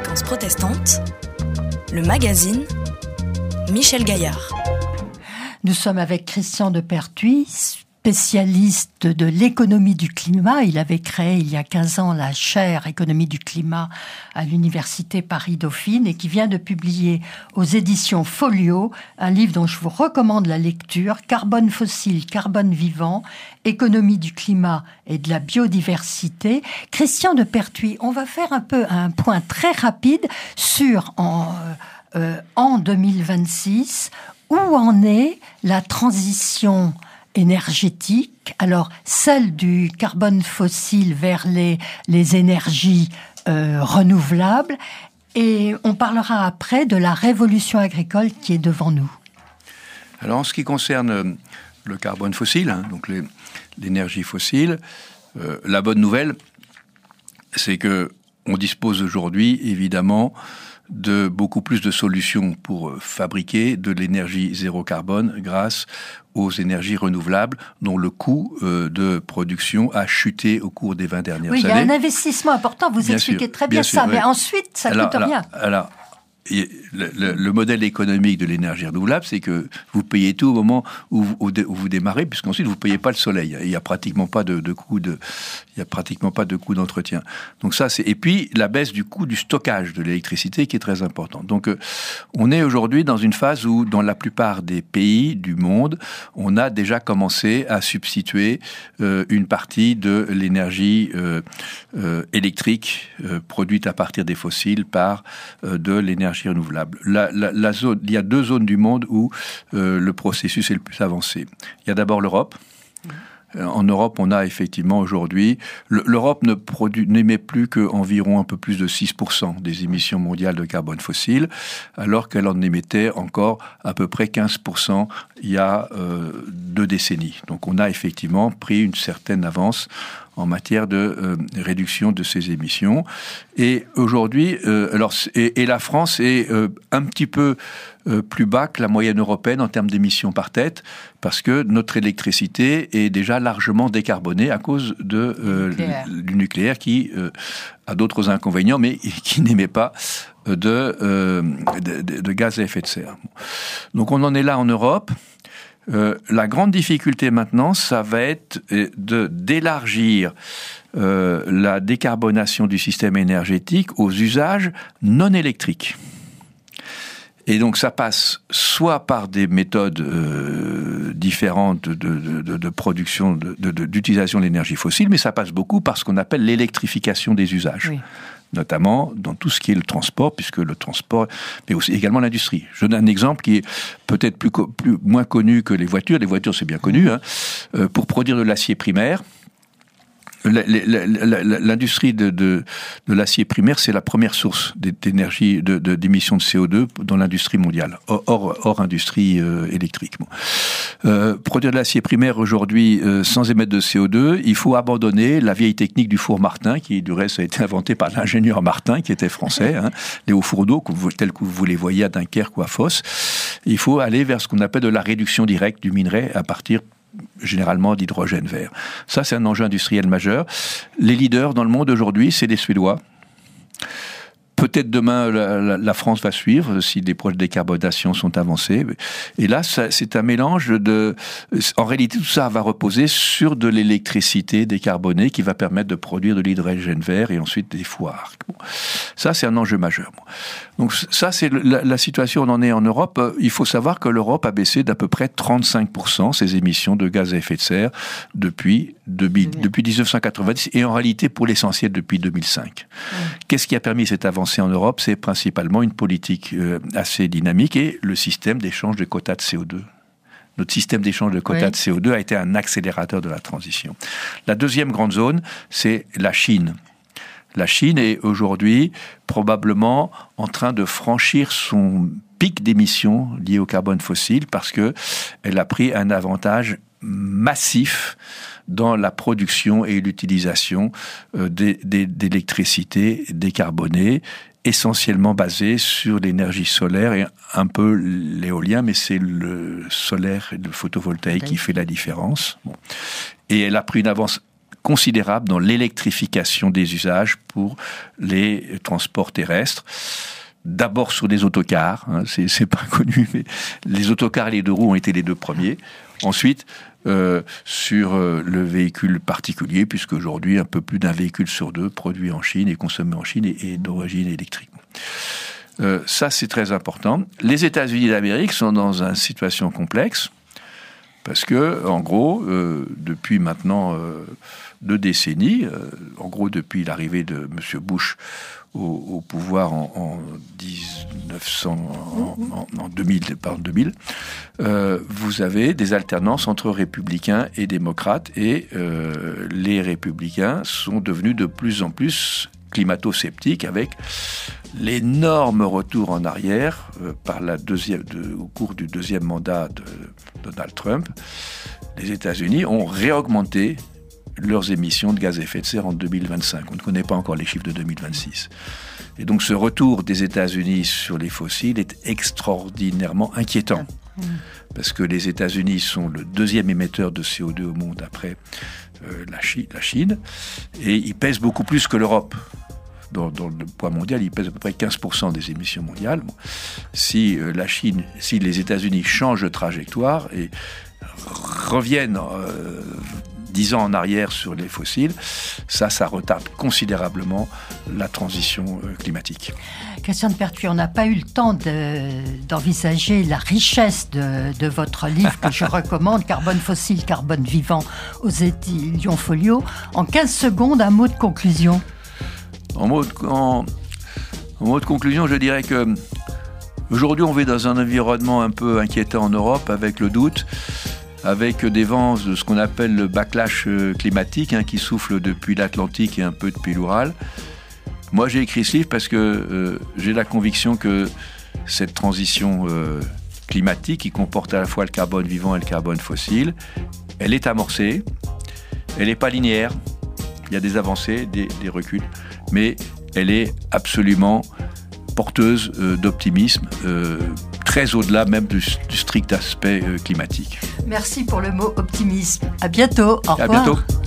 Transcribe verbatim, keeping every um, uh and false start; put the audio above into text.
Fréquence protestante, le magazine Michel Gaillard. Nous sommes avec Christian de Pertuis, spécialiste de l'économie du climat. Il avait créé il y a quinze ans la chaire économie du climat à l'université Paris-Dauphine et qui vient de publier aux éditions Folio un livre dont je vous recommande la lecture, Carbone fossile, carbone vivant, économie du climat et de la biodiversité. Christian de Pertuis, on va faire un peu un point très rapide sur en, euh, en deux mille vingt-six, où en est la transition énergétique, alors celle du carbone fossile vers les, les énergies euh, renouvelables, et on parlera après de la révolution agricole qui est devant nous. Alors en ce qui concerne le carbone fossile, hein, donc les, l'énergie fossile, euh, la bonne nouvelle, c'est que on dispose aujourd'hui évidemment de beaucoup plus de solutions pour fabriquer de l'énergie zéro carbone grâce aux énergies renouvelables dont le coût euh, de production a chuté au cours des vingt dernières oui, années. Oui, il y a un investissement important, vous bien expliquez sûr, très bien, bien ça, sûr, mais oui. Ensuite, ça ne coûte alors, rien. Alors, Le, le, le modèle économique de l'énergie renouvelable, c'est que vous payez tout au moment où vous, où vous démarrez, puisqu'ensuite vous ne payez pas le soleil. Il n'y a pratiquement pas de, de coût de, il y a pratiquement pas de coût d'entretien. Donc ça, c'est et puis la baisse du coût du stockage de l'électricité qui est très importante. Donc euh, on est aujourd'hui dans une phase où, dans la plupart des pays du monde, on a déjà commencé à substituer euh, une partie de l'énergie euh, euh, électrique euh, produite à partir des fossiles par euh, de l'énergie renouvelable. La, la, la zone, il y a deux zones du monde où euh, le processus est le plus avancé. Il y a d'abord l'Europe. Mmh. En Europe, on a effectivement aujourd'hui... L'Europe ne produit, n'émet plus qu'environ un peu plus de six pour cent des émissions mondiales de carbone fossile, alors qu'elle en émettait encore à peu près quinze pour cent il y a euh, deux décennies. Donc on a effectivement pris une certaine avance en matière de euh, réduction de ces émissions. Et aujourd'hui, euh, alors, et, et la France est euh, un petit peu euh, plus bas que la moyenne européenne en termes d'émissions par tête, parce que notre électricité est déjà largement décarbonée à cause de, euh, nucléaire. du nucléaire qui euh, a d'autres inconvénients, mais qui n'émet pas de, euh, de, de, de gaz à effet de serre. Donc on en est là en Europe. Euh, la grande difficulté maintenant, ça va être de, d'élargir euh, la décarbonation du système énergétique aux usages non électriques. Et donc ça passe soit par des méthodes euh, différentes de, de, de, de production, de, de, d'utilisation de l'énergie fossile, mais ça passe beaucoup par ce qu'on appelle l'électrification des usages. Oui. Notamment dans tout ce qui est le transport, puisque le transport, mais aussi également l'industrie. Je donne un exemple qui est peut-être plus, plus moins connu que les voitures. Les voitures, c'est bien connu. Hein. Euh, pour produire de l'acier primaire, l'industrie de, de, de l'acier primaire, c'est la première source d'énergie, de, de, d'émissions de C O deux dans l'industrie mondiale, hors, hors industrie euh, électrique. Bon. Euh, produire de l'acier primaire aujourd'hui euh, sans émettre de C O deux, il faut abandonner la vieille technique du four Martin, qui du reste a été inventée par l'ingénieur Martin, qui était français, hein, les hauts fours d'eau, tels que vous les voyez à Dunkerque ou à Fos. Il faut aller vers ce qu'on appelle de la réduction directe du minerai à partir généralement d'hydrogène vert. Ça, c'est un enjeu industriel majeur. Les leaders dans le monde aujourd'hui, c'est les Suédois. Peut-être demain, la, la, la France va suivre si des projets de décarbonation sont avancés. Et là, ça, c'est un mélange de... En réalité, tout ça va reposer sur de l'électricité décarbonée qui va permettre de produire de l'hydrogène vert et ensuite des foires. Bon. Ça, c'est un enjeu majeur. Donc ça, c'est la, la situation où on en est en Europe. Il faut savoir que l'Europe a baissé d'à peu près trente-cinq pour cent ses émissions de gaz à effet de serre depuis, depuis, depuis dix-neuf cent quatre-vingt-dix et en réalité, pour l'essentiel, depuis deux mille cinq. Mmh. Qu'est-ce qui a permis cette avancée en Europe? C'est principalement une politique euh, assez dynamique et le système d'échange de quotas de C O deux. Notre système d'échange de quotas oui. de C O deux a été un accélérateur de la transition. La deuxième grande zone, c'est la Chine. La Chine est aujourd'hui probablement en train de franchir son pic d'émissions liées au carbone fossile parce que elle a pris un avantage massif dans la production et l'utilisation euh, d'électricité décarbonée, essentiellement basée sur l'énergie solaire et un peu l'éolien, mais c'est le solaire et le photovoltaïque oui. qui fait la différence. Bon. Et elle a pris une avance considérable dans l'électrification des usages pour les transports terrestres. D'abord sur des autocars, hein, c'est, c'est pas connu, mais les autocars et les deux roues ont été les deux premiers. Ensuite, euh, sur euh, le véhicule particulier, puisque aujourd'hui, un peu plus d'un véhicule sur deux produit en Chine et consommé en Chine est, est d'origine électrique. Euh, ça, c'est très important. Les États-Unis d'Amérique sont dans une situation complexe, parce que, en gros, euh, depuis maintenant euh, deux décennies, euh, en gros depuis l'arrivée de M. Bush au, au pouvoir en, en dix-neuf cents, en, en, en deux mille, pardon, deux mille, euh, vous avez des alternances entre républicains et démocrates, et euh, les républicains sont devenus de plus en plus climato-sceptiques, avec l'énorme retour en arrière euh, par la deuxième, de, au cours du deuxième mandat de Donald Trump. Les États-Unis ont réaugmenté leurs émissions de gaz à effet de serre en deux mille vingt-cinq. On ne connaît pas encore les chiffres de deux mille vingt-six. Et donc ce retour des États-Unis sur les fossiles est extraordinairement inquiétant. Mmh. Parce que les États-Unis sont le deuxième émetteur de C O deux au monde après euh, la, Chine, la Chine, et ils pèsent beaucoup plus que l'Europe. Dans, dans le poids mondial, ils pèsent à peu près quinze pour cent des émissions mondiales. Bon, si euh, la Chine, si les États-Unis changent de trajectoire et reviennent euh, dix ans en arrière sur les fossiles, ça, ça retarde considérablement la transition euh, climatique. Christian de Pertuis, on n'a pas eu le temps de, d'envisager la richesse de, de votre livre que je recommande, Carbone fossile, carbone vivant, aux éditions Folio. En quinze secondes, un mot de conclusion. En mot de, en, en mot de conclusion, je dirais que aujourd'hui, on vit dans un environnement un peu inquiétant en Europe, avec le doute, avec des vents de ce qu'on appelle le backlash climatique, hein, qui souffle depuis l'Atlantique et un peu depuis l'Oural. Moi, j'ai écrit ce livre parce que euh, j'ai la conviction que cette transition euh, climatique, qui comporte à la fois le carbone vivant et le carbone fossile, elle est amorcée, elle n'est pas linéaire, il y a des avancées, des, des reculs, mais elle est absolument porteuse euh, d'optimisme, euh, très au-delà même du, du strict aspect euh, climatique. Merci pour le mot optimisme. À bientôt. Au revoir. À bientôt.